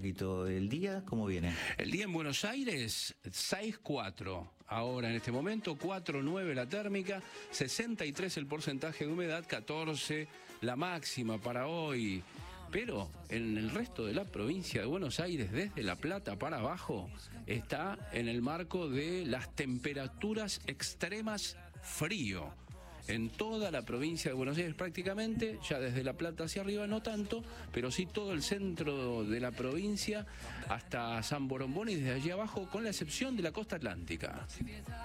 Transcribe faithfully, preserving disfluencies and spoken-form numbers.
poquito. ¿El día cómo viene? El día en Buenos Aires, seis cuatro. Ahora en este momento, cuatro nueve la térmica, sesenta y tres el porcentaje de humedad, catorce la máxima para hoy. Pero en el resto de la provincia de Buenos Aires, desde La Plata para abajo, está en el marco de las temperaturas extremas frío. En toda la provincia de Buenos Aires prácticamente, ya desde La Plata hacia arriba no tanto, pero sí todo el centro de la provincia hasta San Borombón y desde allí abajo, con la excepción de la costa atlántica.